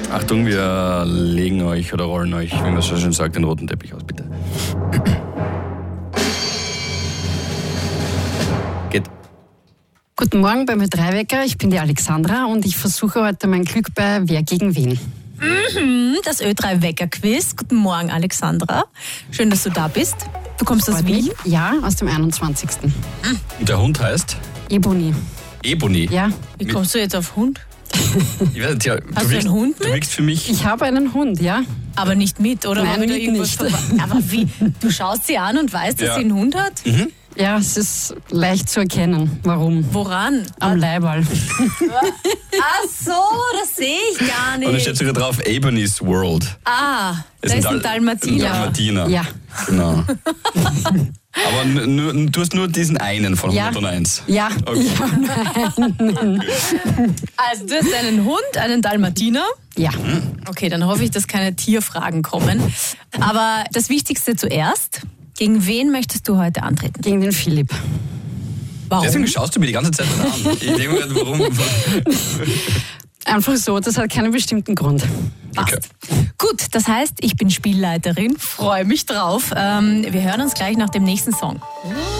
Achtung, wir legen euch oder rollen euch, wie man so schön sagt, den roten Teppich aus, bitte. Geht. Guten Morgen beim Ö3-Wecker, ich bin die Alexandra und ich versuche heute mein Glück bei Wer gegen wen. Das Ö3-Wecker-Quiz. Guten Morgen, Alexandra. Schön, dass du da bist. Du kommst aus Wien? Ja, aus dem 21. Und der Hund heißt? Ebony. Ebony? Ja. Wie kommst du jetzt auf Hund? Ich weiß, ja, Hast du einen Hund Du mit? wirkst für mich... Ich habe einen Hund, ja. Aber nicht mit, oder? Nein, War wieder mit irgendwas nicht. Aber wie? Du schaust sie an und weißt, dass Ja. sie einen Hund hat? Ja, es ist leicht zu erkennen. Warum? Woran? Am Leiberl. Ach so, das sehe ich gar Und da nicht. steht sogar drauf, Ebony's World. Da ist ein Dalmatiner. Dalmatiner. Ja. Genau. Aber du hast nur diesen einen von Ja. 101. Ja. Okay. Also du hast einen Hund, einen Dalmatiner. Ja. Okay, dann hoffe ich, dass keine Tierfragen kommen. Aber das Wichtigste zuerst. Gegen wen möchtest du heute antreten? Gegen den Philipp. Warum? Deswegen schaust du mir die ganze Zeit an. Ich denke mir, warum? Einfach so, das hat keinen bestimmten Grund. Okay. Gut, das heißt, ich bin Spielleiterin, freue mich drauf. Wir hören uns gleich nach dem nächsten Song.